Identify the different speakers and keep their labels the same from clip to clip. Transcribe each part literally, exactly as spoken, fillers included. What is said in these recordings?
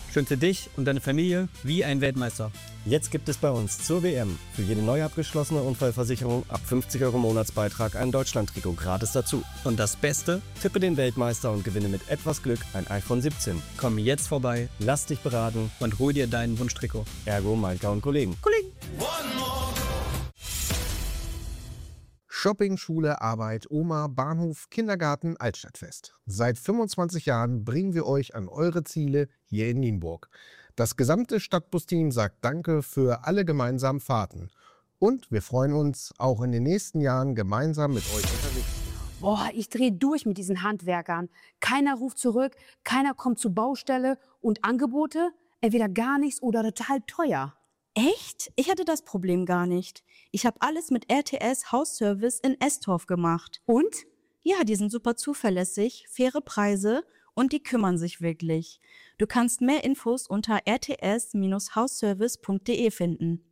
Speaker 1: Schön für dich und deine Familie wie ein Weltmeister.
Speaker 2: Jetzt gibt es bei uns zur W M für jede neu abgeschlossene Unfallversicherung ab fünfzig Euro Monatsbeitrag ein Deutschland-Trikot gratis dazu.
Speaker 1: Und das Beste?
Speaker 2: Tippe den Weltmeister und gewinne mit etwas Glück ein iPhone siebzehn.
Speaker 1: Komm jetzt vorbei,
Speaker 2: Lass dich beraten
Speaker 1: und hol dir deinen Wunschtrikot.
Speaker 2: Ergo Malka und Kollegen.
Speaker 1: Kollegen!
Speaker 3: Shopping, Schule, Arbeit, Oma, Bahnhof, Kindergarten, Altstadtfest. Seit fünfundzwanzig Jahren bringen wir euch an eure Ziele hier in Nienburg. Das gesamte Stadtbusteam sagt Danke für alle gemeinsamen Fahrten. Und wir freuen uns, auch in den nächsten Jahren gemeinsam mit euch unterwegs zu sein.
Speaker 4: Boah, ich drehe durch mit diesen Handwerkern. Keiner ruft zurück, keiner kommt zur Baustelle und Angebote, entweder gar nichts oder total teuer.
Speaker 5: Echt? Ich hatte das Problem gar nicht. Ich habe alles mit R T S Hausservice in Estorf gemacht.
Speaker 4: Und?
Speaker 5: Ja, die sind super zuverlässig, faire Preise und die kümmern sich wirklich. Du kannst mehr Infos unter r t s Bindestrich hausservice punkt d e finden.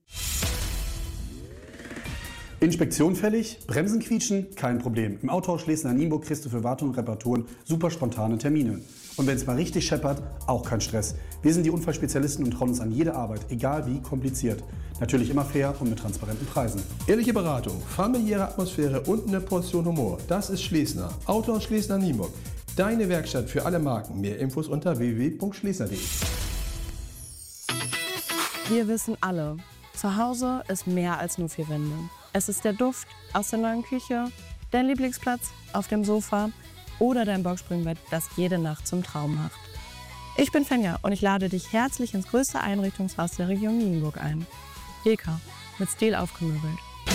Speaker 6: Inspektion fällig, Bremsen quietschen, kein Problem. Im Autohaus Schlesien-Nienburg kriegst du für Wartung und Reparaturen super spontane Termine. Und wenn es mal richtig scheppert, auch kein Stress. Wir sind die Unfallspezialisten und trauen uns an jede Arbeit, egal wie kompliziert. Natürlich immer fair und mit transparenten Preisen.
Speaker 7: Ehrliche Beratung, familiäre Atmosphäre und eine Portion Humor. Das ist Schlesner. Autohaus Schlesien-Nienburg. Deine Werkstatt für alle Marken. Mehr Infos unter w w w punkt schlesner punkt d e.
Speaker 8: Wir wissen alle, zu Hause ist mehr als nur vier Wände. Es ist der Duft aus der neuen Küche, dein Lieblingsplatz auf dem Sofa oder dein Boxspringbett, das jede Nacht zum Traum macht. Ich bin Fenja und ich lade dich herzlich ins größte Einrichtungshaus der Region Nienburg ein. Heka, mit Stil aufgemöbelt.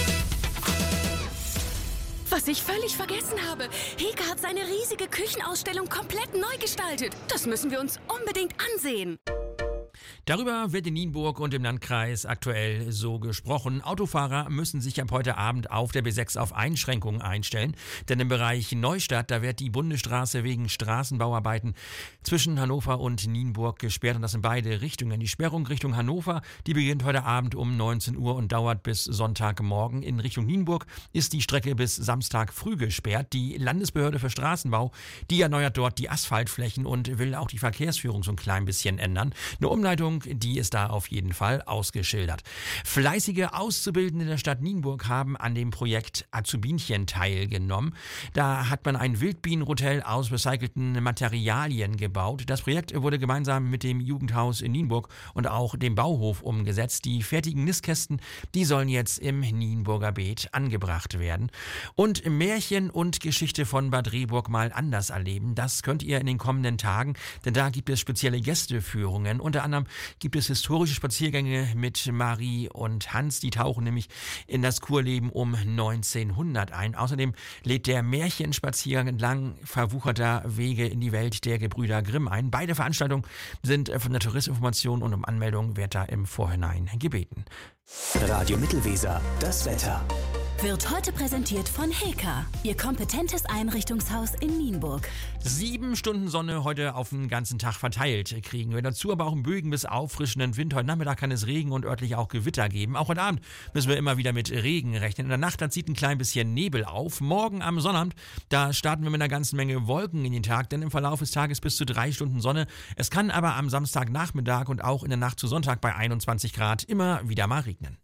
Speaker 9: Was ich völlig vergessen habe. Heka hat seine riesige Küchenausstellung komplett neu gestaltet. Das müssen wir uns unbedingt ansehen.
Speaker 10: Darüber wird in Nienburg und im Landkreis aktuell so gesprochen. Autofahrer müssen sich ab heute Abend auf der B sechs auf Einschränkungen einstellen. Denn im Bereich Neustadt, da wird die Bundesstraße wegen Straßenbauarbeiten zwischen Hannover und Nienburg gesperrt. Und das in beide Richtungen. Die Sperrung Richtung Hannover, die beginnt heute Abend um neunzehn Uhr und dauert bis Sonntagmorgen. In Richtung Nienburg ist die Strecke bis Samstag früh gesperrt. Die Landesbehörde für Straßenbau, die erneuert dort die Asphaltflächen und will auch die Verkehrsführung so ein klein bisschen ändern. Eine Umleitung, die ist da auf jeden Fall ausgeschildert. Fleißige Auszubildende der Stadt Nienburg haben an dem Projekt Azubinchen teilgenommen. Da hat man ein Wildbienenhotel aus recycelten Materialien gebaut. Das Projekt wurde gemeinsam mit dem Jugendhaus in Nienburg und auch dem Bauhof umgesetzt. Die fertigen Nistkästen, die sollen jetzt im Nienburger Beet angebracht werden. Und Märchen und Geschichte von Bad Rehburg mal anders erleben, das könnt ihr in den kommenden Tagen, denn da gibt es spezielle Gästeführungen. Unter anderem gibt es historische Spaziergänge mit Marie und Hans. Die tauchen nämlich in das Kurleben um neunzehnhundert ein. Außerdem lädt der Märchenspaziergang entlang verwucherter Wege in die Welt der Gebrüder Grimm ein. Beide Veranstaltungen sind von der Touristinformation und um Anmeldung wird da im Vorhinein gebeten.
Speaker 11: Radio Mittelweser, das Wetter.
Speaker 9: Wird heute präsentiert von Heka, Ihr kompetentes Einrichtungshaus in Nienburg.
Speaker 10: Sieben Stunden Sonne heute auf den ganzen Tag verteilt kriegen wir. Dazu aber auch einen böigen bis auffrischenden Wind. Heute Nachmittag kann es Regen und örtlich auch Gewitter geben. Auch heute Abend müssen wir immer wieder mit Regen rechnen. In der Nacht, da zieht ein klein bisschen Nebel auf. Morgen am Sonnabend, da starten wir mit einer ganzen Menge Wolken in den Tag, denn im Verlauf des Tages bis zu drei Stunden Sonne. Es kann aber am Samstagnachmittag und auch in der Nacht zu Sonntag bei einundzwanzig Grad immer wieder mal regnen.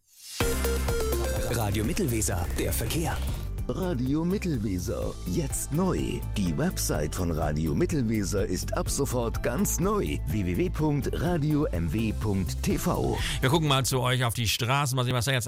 Speaker 11: Radio Mittelweser, der Verkehr.
Speaker 12: Radio Mittelweser, jetzt neu. Die Website von Radio Mittelweser ist ab sofort ganz neu. w w w punkt radio m w punkt t v.
Speaker 10: Wir gucken mal zu euch auf die Straßen, mal sehen, was da jetzt